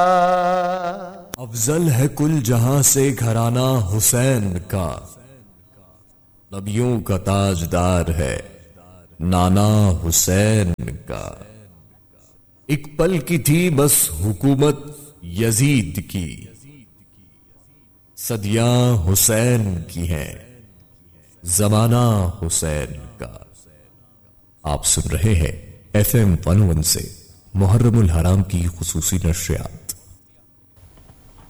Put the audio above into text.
अफजल है कुल जहां से घराना हुसैन का, नबियों का ताजदार है नाना हुसैन का। एक पल की थी बस हुकूमत यजीद की, सदियां हुसैन की हैं जमाना हुसैन का। आप सुन रहे हैं FM 101 से मुहर्रमुल हराम की खुसूसी नशरियात।